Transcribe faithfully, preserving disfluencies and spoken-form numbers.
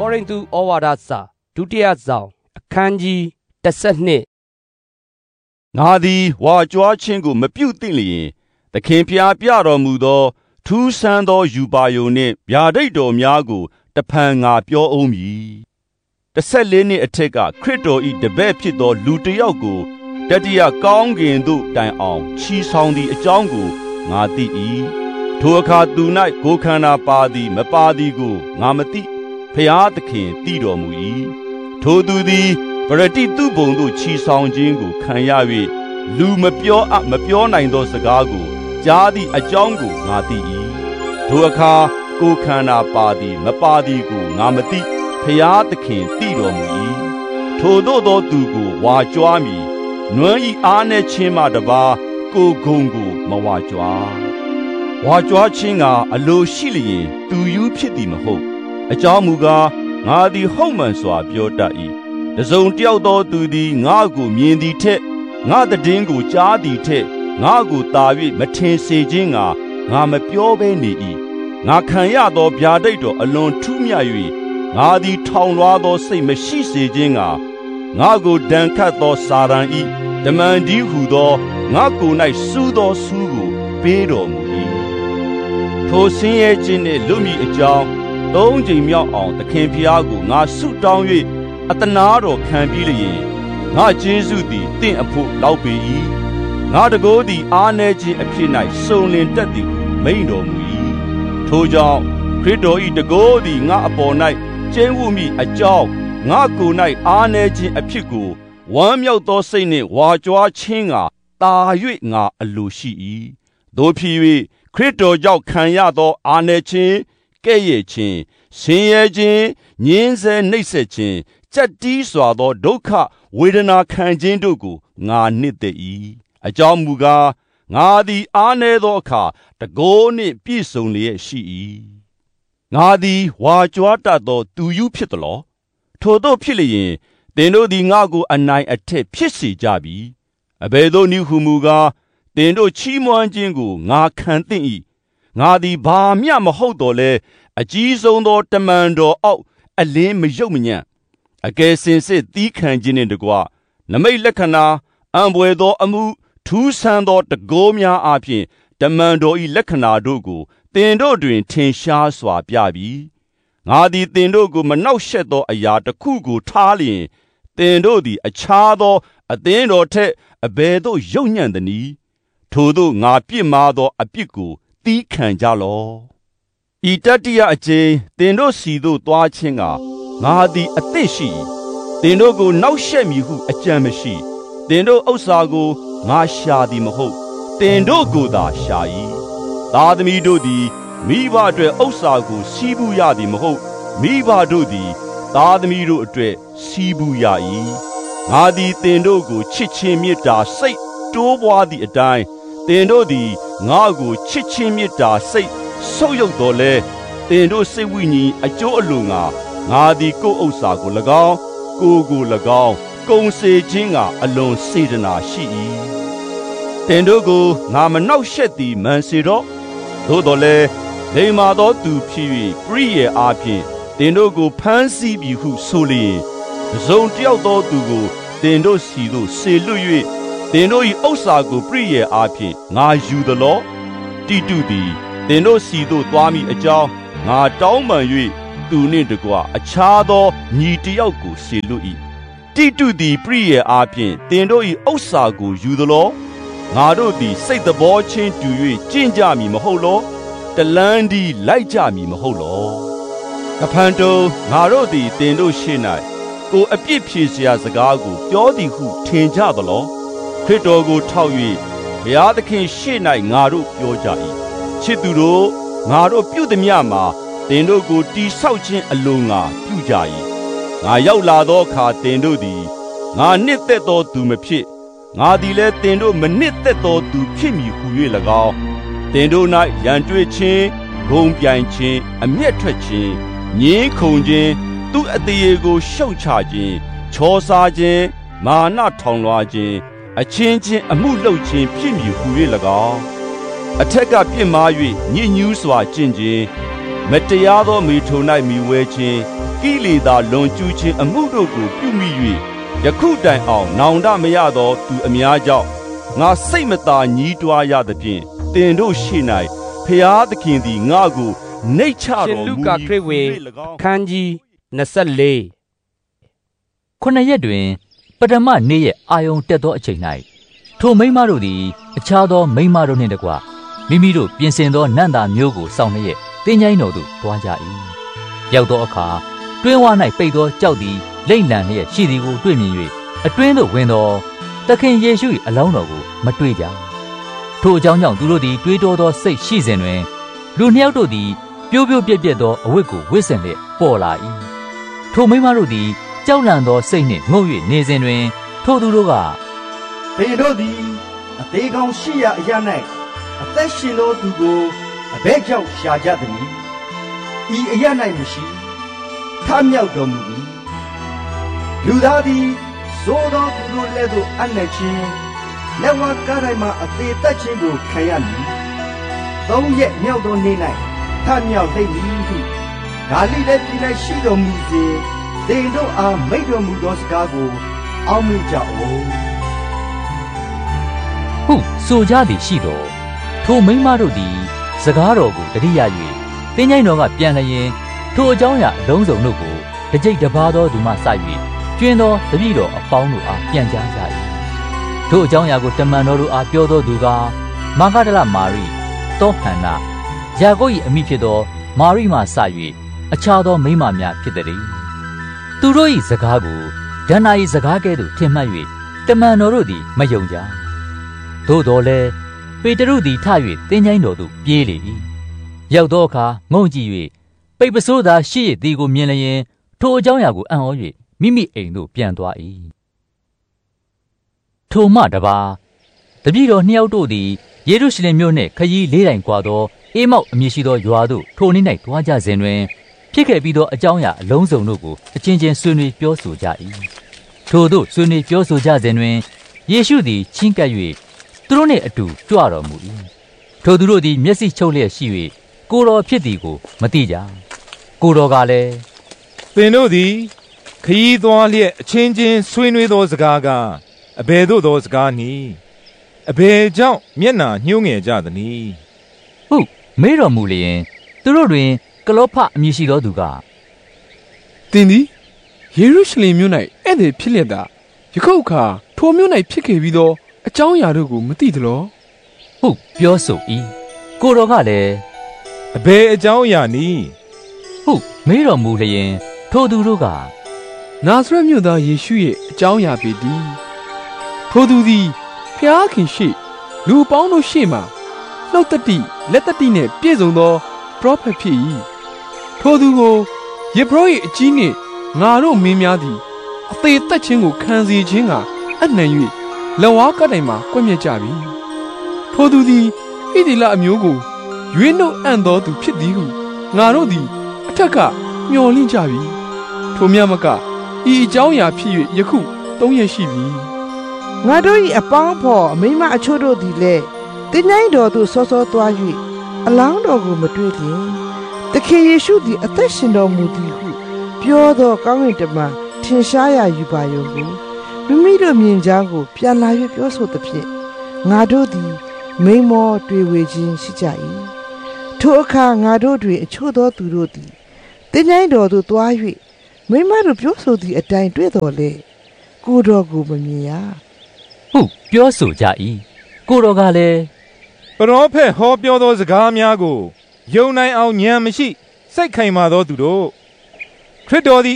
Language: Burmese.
ကောရိန္သုဩဝါဒစာဒုတိယဆောင်အခန်းကြီးတစ်ဆယ့်နှစ်ငါသည်ဝါကြွားခြင်းကိုမပြုသင့်လျင်သခင်ဖျားပြတော်မူသောထူးဆန်းသောယူပါယုံနှင့်ဗျာဒိတ်တော်များကိုတဖန်ငါပြောအောင်မည်တစ်ဆယ့်လေးနှစ်အထက်ကခရစ်တော်၏တပည့်ဖြစ်သောလူတစ်ယောက်ကိုတတိယကောင်းကင်သို့တိုင်အောင်ချီဆောင်သည့်အကြောင်းကိုငါသိ၏ထိုအခါသူ၌ကိုယ်ခန္ဓာပါသည်မပါသည်ကိုငါမသိဖျားသခင်သိတော်မူ၏ထိုသူသည်ပရတိတုဘုံသို့ချီဆောင်ခြင်းကိုခံရ၍လူမပြောအပ်မပြောနိုင်သောစကားကိုကြားသည့်အကြောင်းကိုငါသိ၏ထိုအခါကိုယ်ခန္ဓာပါသည်မပါသည်ကိုငါမသိဖျားသခင်သိတော်မူ၏ထိုသို့သောသူကိုဝါကြွားမည်နွမ်းဤအားနှင့်ချင်းမှတပါကိုယ်ဂုံကိုမဝါကြွားဝါကြွားခြင်းကအလိုရှိလျင်သူယူဖြစ်သည်မဟုတ်အကြောင်းမူကားငါသည်ဟုတ်မှန်စွာပြောတတ်၏တစုံတယောက်သောသူသည်ငါကိုမြင်သည်ထက်ငါတည်င်းကိုကြားသည်ထက်ငါကိုတာ၍မထင်စေခြင်းကငါမပြောဘဲနေ၏ငါခံရသောဗျာဒိတ်တော်အလွန်ထူးမြတ်၍ငါသည်ထောင်လွှားသောစိတ်မရှိစေခြင်းကငါကိုဒဏ်ခတ်သောစာရန်၏တမန်ဒီဟုသောငါကိုယ်၌စူးသောစူးကိုပေးတော်မူ၏ထိုဆင်းရဲခြင်းနှင့်လွတ်မိအကြောင်းသုံးကြိမ်မြောက်အောင်သခင်ဖျားကိုငါဆုတောင်း၍အတနာတော်ခံပြီးလျင်ငါကျေးဇူးသည်တင့်အဖို့လောက်ပေ၏ငါတကိုးသည်အားနည်းခြင်းအဖြစ်၌စုံလင်တတ်သည်မိန့်တော်မူ၏ထိုကြောင့်ခရစ်တော်၏တကိုးသည်ငါအပေါ်၌ကျင်းဝတ်မိအကြောင်းငါကိုယ်၌အားနည်းခြင်းအဖြစ်ကိုဝမ်းမြောက်သောစိတ်နှင့်ဝါကြွားခြင်းကတာ၍ငါအလိုရှိ၏သို့ဖြစ်၍ခရစ်တော်ကြောင့်ခံရသောအားနည်းခြင်းကဲ့ရဲ့ခြင်းဆင်းရဲခြင်းညှင်းဆဲနှိပ်စက်ခြင်းကြက်တီးစွာသောဒုက္ခဝေဒနာခံခြင်းတို့ကိုငါနှစ်သက်၏အကြောင်းမူကားငါသည်အားနည်းသောအခါတကိုးနှင့်ပြည့်စုံလျက်ရှိ၏ငါသည်ဝါကြွားတတ်သောသူယူဖြစ်သလောထို့သောဖြစ်လျင်သင်တို့သည်ငါကိုအနိုင်အထက်ဖြစ်စေကြပြီအဘယ်သို့နည်းဟုမူကားသင်တို့ချီးမွမ်းခြင်းကိုငါခံသင့်၏ငါသည်ဘာမျှမဟုတ်တော်လဲအကြီးဆုံးသောတမန်တော်အောက်အလင်းမယုတ်မညံ့အကယ်စင်စစ်သီးခံခြင်းနှင့်တကွနမိတ်လက္ခဏာအံပွေသောအမှုထူးဆန်းသောတကိုးများအပြင်တမန်တော်၏လက္ခဏာတို့ကိုသင်တို့တွင်ထင်ရှားစွာပြပြီငါသည်သင်တို့ကိုမနှောက်ယှက်သောအရာတစ်ခုကိုထားလျင်သင်တို့သည်အခြားသောအသင်းတော်ထက်အဘယ်သို့ယုတ်ညံ့သနည်းထို့သို့ငါပြစ်မှားသောအပြစ်ကိုသီးခံကြလော့ဤတတိယအကျိန်သင်တို့စီသို့သွားခြင်းကငါသည်အသင့်ရှိသင်တို့ကိုနှောက်ယှက်မည်ဟုအကြံမရှိသင်တို့ဥစ္စာကိုငါရှာသည်မဟုတ်သင်တို့ကိုသာရှာ၏သားသမီးတို့သည်မိဘအတွက်ဥစ္စာကိုစီးပူးရသည်မဟုတ်မိဘတို့သည်သားသမီးတို့အတွက်စီးပူးရ၏ငါသည်သင်တို့ကိုချစ်ချင်းမေတ္တာစိတ်တိုးပွားသည့်အတိုင်းသင်တို့သည်ငါကိုချစ်ချင်းမေတ္တာစိတ်ဆုပ်ယုပ်တော်လဲသင်တို့စိတ်ဝိညာဉ်အကျိုးအလိုငါငါသည်ကိုယ်ဥစ္စာကို၎င်းကိုယ်ကို၎င်းကုန်စေခြင်းကအလွန်စေတနာရှိ၏သင်တို့ကိုငါမနှောက်ယှက်သည်မှန်စေတော့သို့တော်လဲလိမ္မာသောသူဖြစ်၍ပရိယေအားဖြင့်သင်တို့ကိုဖမ်းဆီးပြီးဟုဆိုလျင်တစ်စုံတစ်ယောက်သောသူကိုသင်တို့စီသို့ဆေလွတ်၍သင်တို့၏ဥစ္စာကိုပရိယေအားဖြင့်ငါယူသလောတိတုသည်သင်တို့စီသို့သွားမိအကြောင်းငါတောင်းပန်၍သူနှင့်တကွအခြားသောညီတစ်ယောက်ကိုဆေလွတ်၏တိတုသည်ပရိယေအားဖြင့်သင်တို့၏ဥစ္စာကိုယူသလောငါတို့သည်စိတ်တော်ချင်းတူ၍ကျင့်ကြမည်မဟုတ်လောတလန်းဒီလိုက်ကြမည်မဟုတ်လောအဖန်တုံငါတို့သည်သင်တို့ရှေ့၌ကိုအပြစ်ဖြေစရာစကားကိုပြောသည်ဟုထင်ကြသလောခရစ်တော်ကိုထောက်၍ဘုရားသခင်ရှေ့၌ငါတို့ပြောကြ၏ချစ်သူတို့ငါတို့ပြုသည်မြမှာသင်တို့ကိုတိဆောက်ခြင်းအလိုငါပြုကြ၏ငါရောက်လာသောအခါသင်တို့သည်ငါနှစ်သက်သောသူမဖြစ်ငါသည်လည်းသင်တို့မနှစ်သက်သောသူဖြစ်မည်ဟု၍၎င်းသင်တို့၌ရန်တွေ့ခြင်းဂုံပြိုင်ခြင်းအမျက်ထွက်ခြင်းငြင်းခုန်ခြင်းသူအသေးကိုရှုတ်ချခြင်းချောစားခြင်းမာနထောင်လွှားခြင်းအချင်းချင်းအမှုလုပ်ခြင်းဖြစ်မည်ဟု၍၎င်းအထက်ကပြစ်မှား၍ညစ်ညူးစွာကျင့်ခြင်းမတရားသောမိထုံ၌မိဝဲခြင်းကိလေသာလွန်ကျူးခြင်းအမှုတို့ကိုပြုမိ၍ယခုတိုင်အောင်နောင်တမရသောသူအများကြောင့်ငါစိတ်မသာညှိတွားရသဖြင့်တင်တို့ရှိ၌ဖျားသခင်သည်ငါကိုနှိတ်ချတော်မူလုကာခရစ်ဝင်အခန်းကြီးနှစ်ဆယ့်လေးခုနှစ်ရက်တွင်ပထမနေ့ရက်အာယုံတက်သောအချိန်၌ထိုမိန်းမတို့သည်အခြားသောမိန်းမတို့နှင့်တကွမိမိတို့ပြင်ဆင်သောနန္တာမျိုးကိုစောင့်လျက်တင်းကြိုင်းတော်သို့တွားကြ၏ရောက်သောအခါတွင်းဝ၌ပိတ်သောကြောက်သည်လိမ့်လန်လျက်ရှိသည်ကိုတွေ့မြင်၍အတွင်းသို့ဝင်သောသခင်ယေရှု၏အလောင်းတော်ကိုမတွေ့ကြထိုအကြောင်းကြောင့်သူတို့သည်တွေးတောသောစိတ်ရှိစဉ်တွင်လူနှစ်ယောက်တို့သည်ပြိုးပြိုးပြက်ပြက်သောအဝတ်ကိုဝတ်ဆင်လျက်ပေါ်လာ၏ထိုမိန်းမတို့သည်ကြောက်လန့်သောစိတ်နှင့်ငုံ၍နေစဉ်တွင်ထိုသူတို့ကသင်တို့သည်အသေးကောင်းရှိရာအရာ၌အသက်ရှင်သောသူကိုအဘဲကြောင့်ရှာကြသည်ဤအရာ၌မရှိထမြောက်တော်မူ၏လူသားသည်သို့သောသူတို့လက်သို့အနှံ့ခြင်းလက်ဝါးကားတိုင်းမှာအသေးသက်ခြင်းကိုခံရမည်သုံးရက်မြောက်သောနေ့၌ထမြောက်လိမ့်မည်ဟုဂါလိလဲပြည်၌ရှိတော်မူစဉ်သင်တို့အားမိန့်တော်မူသောစကားကိုအောက်မေ့ကြအောင်ဟုဆိုကြသည်ရှိတော်ထိုမိန်းမတို့သည်စကားတော်ကိုတတိယ၍တင်းကြိုင်းတော်ကပြန်လျင်ထိုအကြောင်းအရာအလုံးစုံတို့ကိုတစ်ကြိတ်တစ်ပါးသောသူမှစ၍ကျွင်းသောတပည့်တော်အပေါင်းတို့အားပြန်ကြားကြ၏ထိုအကြောင်းအရာကိုတမန်တော်တို့အားပြောသောသူကမာဂဒလမာရိတောဟန္နာယာကုပ်၏အမိဖြစ်သောမာရိမှစ၍အခြားသောမိန်းမများဖြစ်သည်သူတို့၏စကားကိုဒဏ္ဍာ၏စကားကဲ့သို့ထင်မှတ်၍တမန်တော်တို့သည်မယုံကြသို့တော်လည်းပေတရုသည်ထ၍တင်းကြိုင်းတော်သို့ပြေးလေ၏ရောက်သောအခါငုံကြည့်၍ပိတ်ပစိုးသာရှိရသည်ကိုမြင်လျင်ထိုအကြောင်းအရာကိုအံ့ဩ၍မိမိအိမ်သို့ပြန်သွား၏ထိုမှတပါတပည့်တော်နှစ်ယောက်တို့သည်ယေရုရှလင်မြို့နှင့်ခရီးလေးတိုင်ကွာသောအေမောက်အမည်ရှိသောရွာသို့ထိုနေ့၌တွားကြစဉ်တွင်ဖြစ်ခဲ့ပြီးသောအကြောင်းအရာအလုံးစုံတို့ကိုအချင်းချင်းဆွေးနွေးပြောဆိုကြ၏ထိုသို့ဆွေးနွေးပြောဆိုကြစဉ်တွင်ယေရှုသည်ချဉ်ကပ်၍သူတို့နှင့်အတူကြွတော်မူ၏ထိုသူတို့သည်မျက်စိချုပ်လျက်ရှိ၍ကိုယ်တော်ဖြစ်သည်ကိုမသိကြကိုယ်တော်ကလည်းသင်တို့သည်ခရီးသွားလျက်အချင်းချင်းဆွေးနွေးသောစကားကအဘယ်သို့သောစကားနည်းအဘယ်ကြောင့်မျက်နှာညှိုးငယ်ကြသနည်းဟုမေးတော်မူလျင်သူတို့တွင်ကလောဖအမည်ရှိသောသူကသင်သည်ယေရုရှလင်မြို့၌ဧည့်သည်ဖြစ်လျက်သာယခုအခါထိုမြို့၌ဖြစ်ခဲ့ပြီးသောအကြောင်းအရာတို့ကိုမသိသလောဟုပြောဆို၏ကိုတော်ကလည်းအဘယ်အကြောင်းအရာနည်းဟုမေးတော်မူလျင်ထိုသူတို့ကနာဇရက်မြို့သားယေရှုရဲ့အကြောင်းအရာပေတည်းထိုသူသည်ဖျားခင်ရှိလူပေါင်းတို့ရှိမှနှုတ်တတိလက်တတိနှင့်ပြည့်စုံသောပရောဖက်ဖြစ်၏ထိုသူကိုယေဘရရဲ့အကြီးနှင့်ငါတို့မင်းများသည်အသေးသက်ခြင်းကိုခံစေခြင်းကအနှံ့၍လက်ဝါးကတိုင်မှာကွက်မြက်ကြပြီထိုသူသည်ဣသီလအမျိုးကိုရွေးနှုတ်အံ့သောသူဖြစ်သည်ဟုငါတို့သည်အထက်ကမျှော်လင့်ကြပြီထိုမြတ်မကဤအကြောင်းအရာဖြစ်၍ယခုသုံးရက်ရှိပြီငါတို့၏အပေါင်းဖော်အမိမအချို့တို့သည်လည်းတင်းကြိုင်းတော်သို့စောစောသွား၍အလောင်းတော်ကိုမတွေ့လျင်သခင်ယေရှုသည်အသက်ရှင်တော်မူသည်ဟုပြောသောကောင်းကင်တမန်ထင်ရှားရာယူပါယုံကိုမိမိတို့မြင်ကြောင်းကိုပြန်လာ၍ပြောဆိုသဖြင့်ငါတို့သည်မိန်မောတွေ့ဝေခြင်းရှိကြ၏ထိုအခါငါတို့တွင်အချို့သောသူတို့သည်တင်းကြိုင်းတော်သို့သွား၍မိမတို့ပြောဆိုသည့်အတိုင်းတွေ့တော်လေကိုတော်ကိုမမြင်ရဟုပြောဆိုကြ၏ကိုတော်ကလည်းပရောဖက်ဟောပြောသောစကားများကိုယုံနိုင်အောင်ဉာဏ်မရှိစိတ်ခိုင်မာသောသူတို့ခရစ်တော်သည်